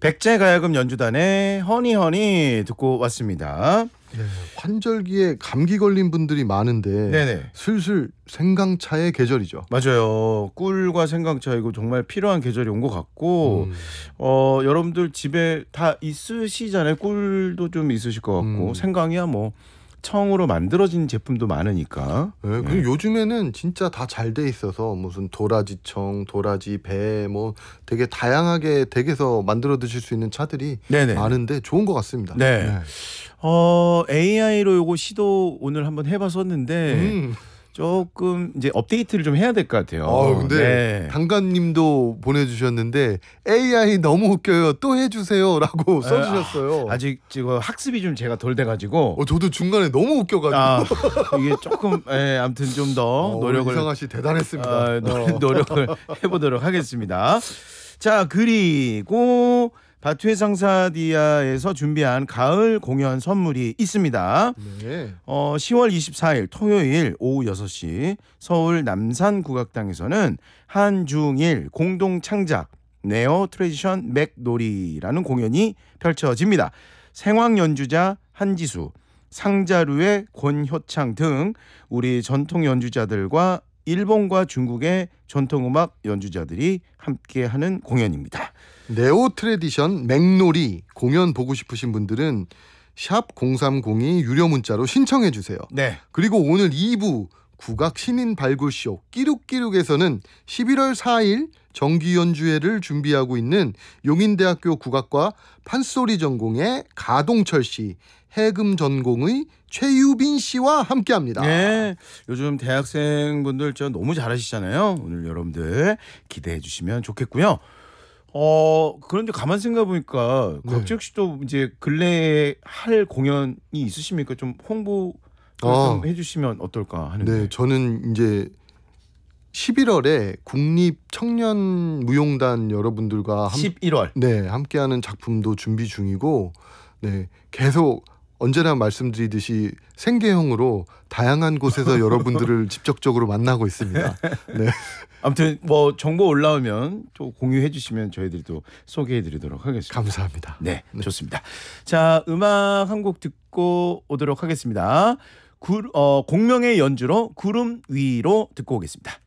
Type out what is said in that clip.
백제가야금 연주단의 허니허니 듣고 왔습니다. 네, 환절기에 감기 걸린 분들이 많은데 네네. 슬슬 생강차의 계절이죠. 맞아요. 꿀과 생강차 이거 정말 필요한 계절이 온 것 같고 여러분들 집에 다 있으시잖아요. 꿀도 좀 있으실 것 같고 생강이야 뭐 청으로 만들어진 제품도 많으니까. 네, 그리고 요즘에는 진짜 다 잘 돼 있어서 무슨 도라지청, 도라지 배 뭐 되게 다양하게 댁에서 만들어 드실 수 있는 차들이 네네. 많은데 좋은 것 같습니다. 네. 네. AI로 요거 시도 오늘 한번 해봤었는데 조금 이제 업데이트를 좀 해야 될 것 같아요. 근데 네. 당관님도 보내주셨는데 AI 너무 웃겨요. 또 해주세요라고 써주셨어요. 아직 지금 학습이 좀 제가 덜 돼가지고. 저도 중간에 너무 웃겨가지고. 이게 조금 아무튼 좀 더 노력을. 이상하 씨 대단했습니다. 노력을 해보도록 하겠습니다. 자, 그리고 바투의 상사디아에서 준비한 가을 공연 선물이 있습니다. 네. 10월 24일 토요일 오후 6시 서울 남산국악당에서는 한중일 공동 창작 네오 트레디션 맥놀이라는 공연이 펼쳐집니다. 생황 연주자 한지수, 상자루의 권효창 등 우리 전통 연주자들과 일본과 중국의 전통음악 연주자들이 함께하는 공연입니다. 네오 트레디션 맥놀이 공연 보고 싶으신 분들은 샵 0302 유료 문자로 신청해 주세요. 네. 그리고 오늘 2부 국악 신인 발굴쇼 끼룩끼룩에서는 11월 4일 정기 연주회를 준비하고 있는 용인대학교 국악과 판소리 전공의 가동철 씨, 해금 전공의 최유빈 씨와 함께합니다. 네, 요즘 대학생분들 너무 잘하시잖아요. 오늘 여러분들 기대해 주시면 좋겠고요. 그런데 가만 생각해 보니까 곽지혁 씨도 이제 근래에 할 공연이 있으십니까? 좀 홍보 좀 해주시면 어떨까 하는데. 네, 저는 이제 11월에 국립청년무용단 여러분들과 11월. 네, 함께하는 작품도 준비 중이고, 네, 계속 언제나 말씀드리듯이 생계형으로 다양한 곳에서 여러분들을 직접적으로 만나고 있습니다. 네. 아무튼 뭐 정보 올라오면 또 공유해 주시면 저희들이 또 소개해 드리도록 하겠습니다. 감사합니다. 네, 좋습니다. 자, 음악 한 곡 듣고 오도록 하겠습니다. 공명의 연주로 구름 위로 듣고 오겠습니다.